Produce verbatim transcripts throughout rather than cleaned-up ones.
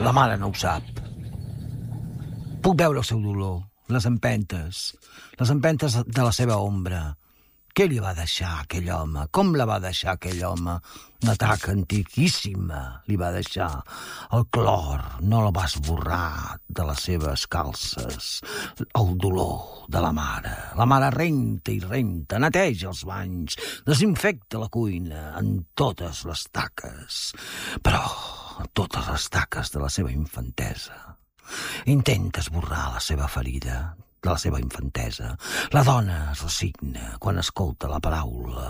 La mare no ho sap. Puc veure el seu dolor, les empentes, les empentes de la seva ombra. Què li va deixar aquell home? Com la va deixar aquell home? Una taca antiquíssima li va deixar. El clor no la va esborrar de les seves calces. El dolor de la mare. La mare renta i renta, neteja els banys, desinfecta la cuina en totes les taques. Però en totes les taques de la seva infantesa. Intenta esborrar la seva ferida de la seva infantesa. La dona es resigna quan escolta la paraula.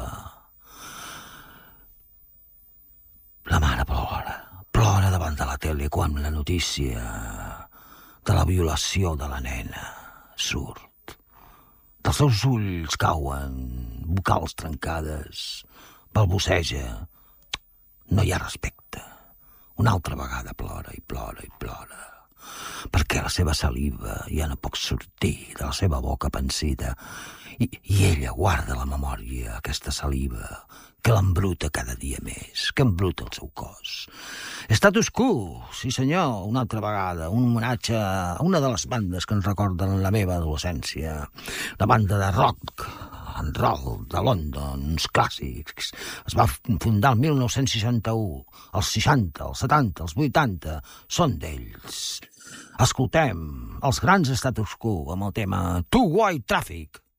La mare plora, plora davant de la tele quan la notícia de la violació de la nena surt. Dels seus ulls cauen vocals trencades, balbuceja. No hi ha respecte. Una altra vegada plora i plora i plora. Perquè la seva saliva ja no pot sortir de la seva boca pansida i, i ella guarda la memòria, aquesta saliva que l'embruta cada dia més, que embruta el seu cos. Status Quo, sí senyor, una altra vegada, un homenatge a una de les bandes que ens recorden la meva adolescència, la banda de rock and roll de London, uns clàssics. Es va fundar el mil nou-cents seixanta-u, els seixanta, els setanta, els vuitanta, són d'ells. Escoltem els grans Status Quo amb el tema Two White Traffic.